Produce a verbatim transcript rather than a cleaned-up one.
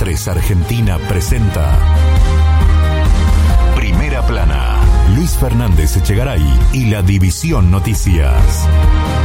Antares Argentina presenta Primera Plana, Luis Fernández Echegaray y la División Noticias.